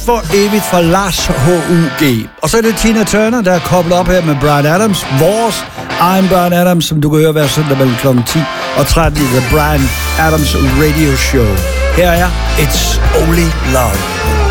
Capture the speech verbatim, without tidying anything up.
For evigt fra Lars H U G. Og så er det Tina Turner, der er koblet op her med Bryan Adams. Vores egen Bryan Adams, som du kan høre hver søndag mellem klokken ti og tretten i The Bryan Adams Radio Show. Her er It's Only Love.